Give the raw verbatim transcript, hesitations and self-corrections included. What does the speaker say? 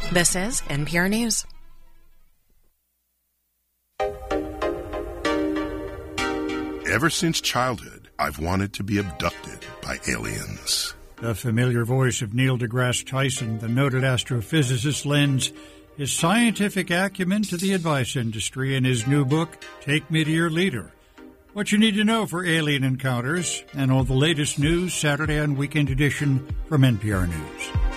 This is N P R News. Ever since childhood, I've wanted to be abducted by aliens. The familiar voice of Neil deGrasse Tyson, the noted astrophysicist, lends his scientific acumen to the advice industry in his new book, Take Me to Your Leader. What you need to know for alien encounters and all the latest news Saturday and weekend edition from N P R News.